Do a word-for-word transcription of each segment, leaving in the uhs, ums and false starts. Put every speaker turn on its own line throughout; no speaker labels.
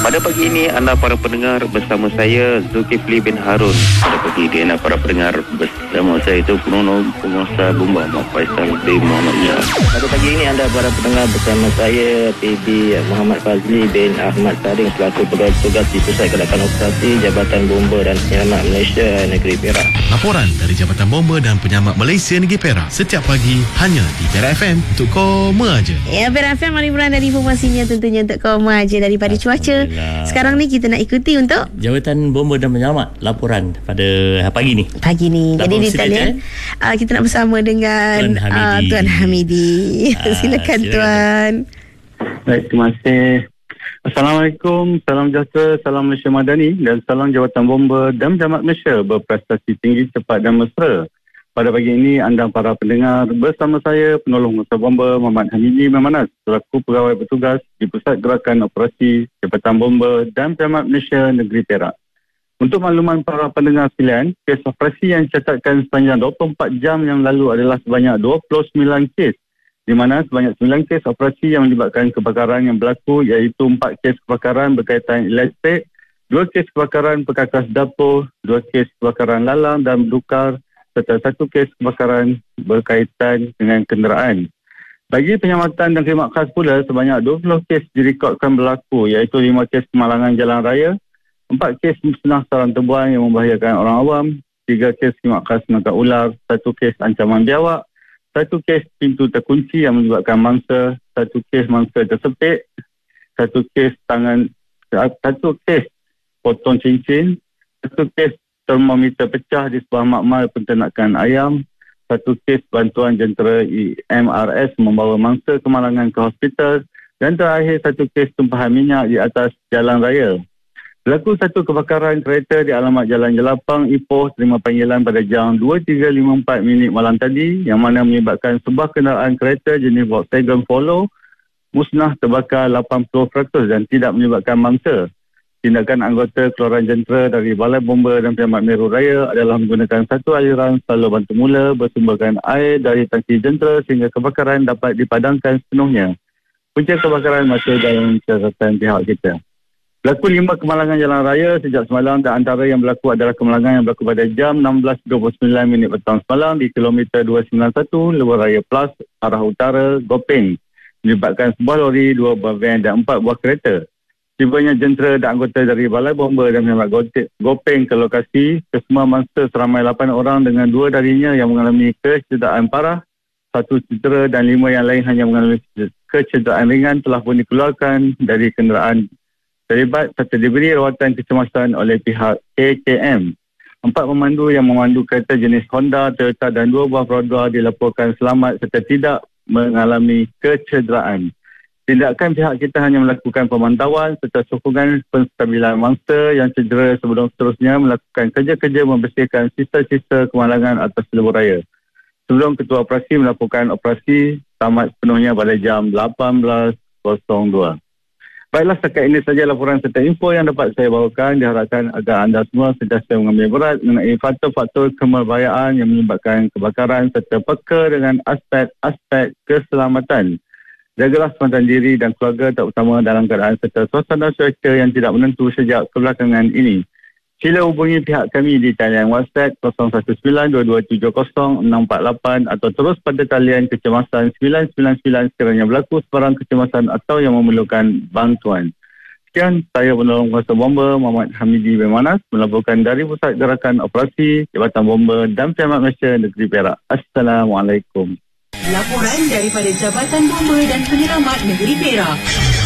Pada pagi ini anda para pendengar bersama saya Zulkifli bin Harun. Pada pagi ini anda para pendengar bersama saya itu Penolong Penguasa Bomba Muhammad Faisal bin Muhammad Nia.
Pada pagi ini anda para pendengar bersama saya P B Muhammad Fazli bin Ahmad Saring selaku pegawai tugas di Pusat Gerakan Operasi Jabatan Bomba dan Penyelamat Malaysia Negeri Perak.
Laporan dari Jabatan Bomba dan Penyelamat Malaysia Negeri Perak setiap pagi hanya di Perak F M untuk koma aja.
Ya, Perak F M liburan dari informasinya tentunya untuk koma aja daripada cuaca. Sekarang ni kita nak ikuti untuk
Jabatan Bomba dan Penyelamat laporan pada pagi ni.
Pagi ni. Jadi di talian uh, kita nak bersama dengan Tuan Hamidi. Uh, Tuan Hamidi. Uh, silakan, silakan Tuan.
Baik, terima kasih. Assalamualaikum, salam sejahtera, salam Malaysia Madani dan salam Jabatan Bomba dan Penyelamat Malaysia berprestasi tinggi, cepat dan mesra. Pada pagi ini anda para pendengar bersama saya Penolong Penguasa Bomba Muhammad Hamidi Memanas selaku pegawai bertugas di Pusat Gerakan Operasi Jabatan Bomba dan Penyelamat Malaysia Negeri Perak. Untuk makluman para pendengar sekalian, kes operasi yang dicatatkan sepanjang dua puluh empat jam yang lalu adalah sebanyak dua puluh sembilan kes, di mana sebanyak sembilan kes operasi yang melibatkan kebakaran yang berlaku iaitu empat kes kebakaran berkaitan elektrik, dua kes kebakaran perkakas dapur, dua kes kebakaran lalang dan berdukar, serta satu kes kebakaran berkaitan dengan kenderaan. Bagi penyelamatan dan khidmat khas pula, sebanyak dua puluh kes direkodkan berlaku iaitu lima kes kemalangan jalan raya, empat kes musnah sarang tebuan yang membahayakan orang awam, tiga kes khidmat khas menangkap ular, satu kes ancaman biawak, satu kes pintu terkunci yang menyebabkan mangsa, satu kes mangsa tersepit, satu kes tangan, satu kes potong cincin, satu kes termometer pecah di sebuah makmal penternakan ayam, satu kes bantuan jentera M R S membawa mangsa kemalangan ke hospital dan terakhir satu kes tumpahan minyak di atas jalan raya. Berlaku satu kebakaran kereta di alamat Jalan Jelapang, Ipoh, terima panggilan pada jam dua tiga lima empat minit malam tadi yang mana menyebabkan sebuah kenderaan kereta jenis Volkswagen Polo musnah terbakar lapan puluh peratus dan tidak menyebabkan mangsa. Tindakan anggota keluaran jentera dari Balai Bomba dan Penyelamat Meru Raya adalah menggunakan satu aliran salur bantu mula bersumberkan air dari tangki jentera sehingga kebakaran dapat dipadamkan sepenuhnya. Punca kebakaran masih dalam catatan pihak kita. Berlaku lima kemalangan jalan raya sejak semalam dan antara yang berlaku adalah kemalangan yang berlaku pada jam enam belas dua puluh sembilan minit petang semalam di kilometer dua sembilan satu Lebuh Raya Plus arah utara Gopeng, melibatkan sebuah lori, dua buah van dan empat buah kereta. Tibanya jentera dan anggota dari Balai Bomba dan Penyelamat Gopeng ke lokasi, kesemua mangsa seramai lapan orang dengan dua darinya yang mengalami kecederaan parah, satu cedera dan lima yang lain hanya mengalami kecederaan ringan telah pun dikeluarkan dari kenderaan terlibat serta diberi rawatan kecemasan oleh pihak K K M. Empat pemandu yang memandu kereta jenis Honda, Toyota dan dua buah roda dilaporkan selamat serta tidak mengalami kecederaan. Tindakan pihak kita hanya melakukan pemantauan serta sokongan penstabilan mangsa yang cedera sebelum seterusnya melakukan kerja-kerja membersihkan sisa-sisa kemalangan atas lebuh raya. Sebelum Ketua Operasi melakukan operasi tamat sepenuhnya pada jam lapan belas dua. Baiklah, setakat ini saja laporan serta info yang dapat saya bawakan. Diharapkan agar anda semua sentiasa mengambil berat mengenai faktor-faktor kemerbahayaan yang menyebabkan kebakaran serta peka dengan aspek-aspek keselamatan. Jagalah keselamatan diri dan keluarga terutama dalam keadaan serta suasana cuaca yang tidak menentu sejak kebelakangan ini. Sila hubungi pihak kami di talian WhatsApp kosong satu sembilan dua dua tujuh kosong enam empat lapan atau terus pada talian kecemasan sembilan sembilan sembilan sekiranya berlaku sebarang kecemasan atau yang memerlukan bantuan. Sekian, saya Penolong Penguasa Bomba Muhammad Hamidi Memanas melaporkan dari Pusat Gerakan Operasi Jabatan Bomba dan Penyelamat Malaysia Negeri Perak. Assalamualaikum.
Laporan daripada Jabatan Bomba dan Penyelamat Negeri Perak.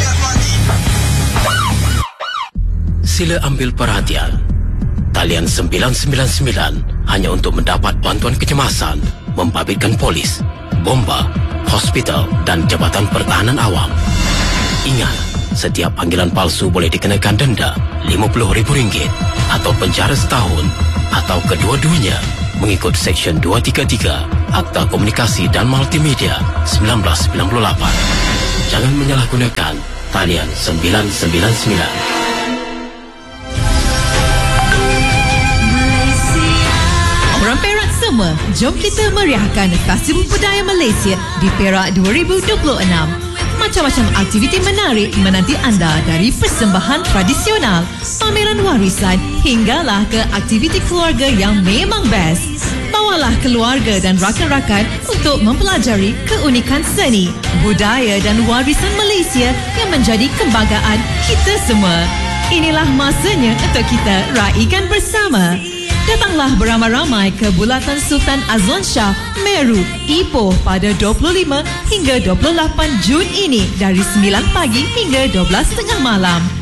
Sila ambil perhatian. Talian sembilan sembilan sembilan hanya untuk mendapat bantuan kecemasan, membabitkan polis, bomba, hospital dan Jabatan Pertahanan Awam. Ingat, setiap panggilan palsu boleh dikenakan denda lima puluh ribu ringgit atau penjara setahun atau kedua-duanya mengikut Seksyen dua tiga tiga Akta Komunikasi dan Multimedia seribu sembilan ratus sembilan puluh lapan. Jangan menyalahgunakan talian sembilan sembilan sembilan.
Orang Perak semua, jom kita meriahkan Festival Budaya Malaysia di Perak dua ribu dua puluh enam.
Macam-macam aktiviti menarik menanti anda, dari persembahan tradisional, pameran warisan hinggalah ke aktiviti keluarga yang memang best. Bawalah keluarga dan rakan-rakan untuk mempelajari keunikan seni, budaya dan warisan Malaysia yang menjadi kebanggaan kita semua. Inilah masanya untuk kita raikan bersama. Datanglah beramai-ramai ke Bulatan Sultan Azlan Shah, Meru, Ipoh pada dua puluh lima hingga dua puluh lapan Jun ini dari sembilan pagi hingga dua belas tengah malam.